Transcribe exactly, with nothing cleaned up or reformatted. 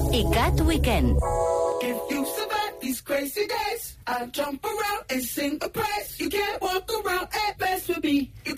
ICAT Weekend. If you survive these crazy days, I'll jump around and sing a praise. You can't walk around at best with me.